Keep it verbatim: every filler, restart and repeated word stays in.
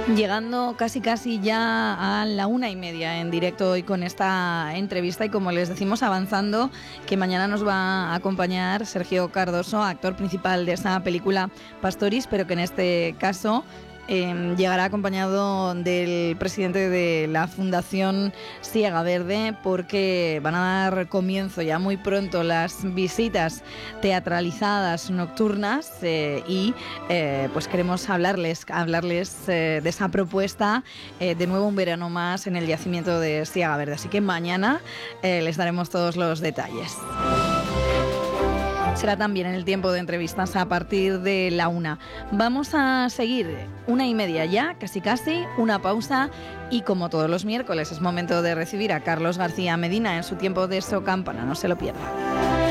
Llegando casi casi ya a la una y media en directo hoy con esta entrevista y como les decimos avanzando que mañana nos va a acompañar Sergio Cardoso, actor principal de esa película Pastoris, pero que en este caso eh, llegará acompañado del presidente de la Fundación Siega Verde, porque van a dar comienzo ya muy pronto las visitas teatralizadas nocturnas eh, y eh, pues queremos hablarles, hablarles eh, de esa propuesta, eh, de nuevo un verano más en el yacimiento de Siega Verde. Así que mañana eh, les daremos todos los detalles. Será también en el tiempo de entrevistas a partir de la una. Vamos a seguir una y media ya, casi casi, una pausa y como todos los miércoles es momento de recibir a Carlos García Medina en su tiempo de So Campana, no se lo pierdan.